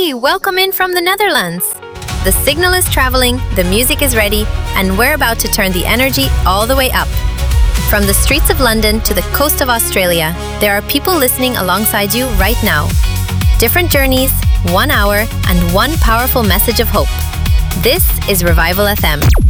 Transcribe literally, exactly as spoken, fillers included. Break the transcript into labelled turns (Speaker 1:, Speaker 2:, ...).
Speaker 1: Hey, welcome in from the Netherlands. The signal is traveling, the music is ready, and we're about to turn the energy all the way up. From the streets of London to the coast of Australia, there are people listening alongside you right now. Different journeys, one hour, and one powerful message of hope. This is Revival F M.